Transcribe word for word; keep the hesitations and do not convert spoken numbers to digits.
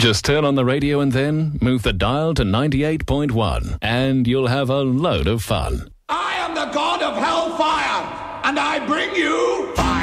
Just turn on the radio and then move the dial to ninety-eight point one and you'll have a load of fun. I am the god of hellfire, and I bring you fire.